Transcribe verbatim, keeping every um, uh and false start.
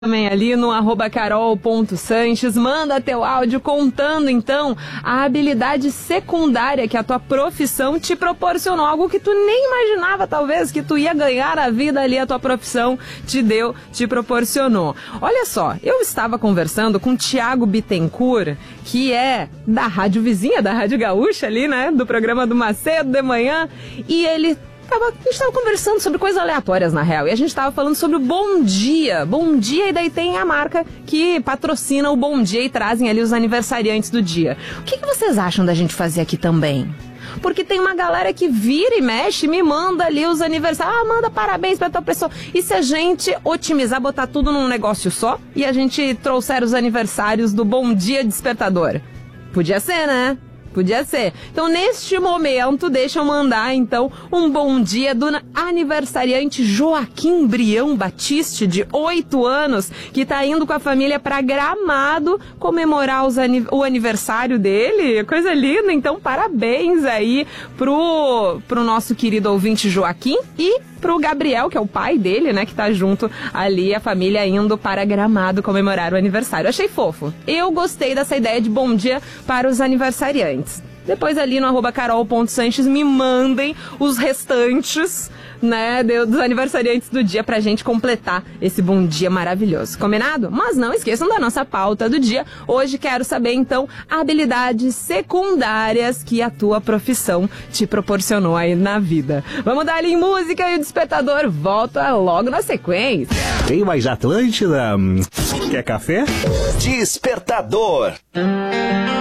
Também ali no arroba carol.sanches, manda teu áudio contando então a habilidade secundária que a tua profissão te proporcionou, algo que tu nem imaginava talvez que tu ia ganhar a vida ali, a tua profissão te deu, te proporcionou. Olha só, eu estava conversando com o Thiago Bittencourt, que é da rádio vizinha, da Rádio Gaúcha ali, né, do programa do Macedo de manhã, e ele a gente estava conversando sobre coisas aleatórias, na real, e a gente estava falando sobre o Bom Dia. Bom Dia, e daí tem a marca que patrocina o Bom Dia e trazem ali os aniversariantes do dia. O que, que vocês acham da gente fazer aqui também? Porque tem uma galera que vira e mexe, me manda ali os aniversários. Ah, manda parabéns pra tua pessoa. E se a gente otimizar, botar tudo num negócio só, e a gente trouxer os aniversários do Bom Dia Despertador? Podia ser, né? Podia ser. Então, neste momento, deixa eu mandar, então, um bom dia do aniversariante Joaquim Brião Batiste, de oito anos, que tá indo com a família para Gramado comemorar os, o aniversário dele. Coisa linda. Então, parabéns aí pro, pro nosso querido ouvinte Joaquim e pro Gabriel, que é o pai dele, né, que tá junto ali, a família indo para Gramado comemorar o aniversário. Achei fofo. Eu gostei dessa ideia de bom dia para os aniversariantes. Depois ali no arroba carol.sanches me mandem os restantes, né, dos aniversariantes do dia pra gente completar esse bom dia maravilhoso. Combinado? Mas não esqueçam da nossa pauta do dia. Hoje quero saber, então, habilidades secundárias que a tua profissão te proporcionou aí na vida. Vamos dar ali em música e o despertador volta logo na sequência. Tem mais Atlântida? Quer café? Despertador.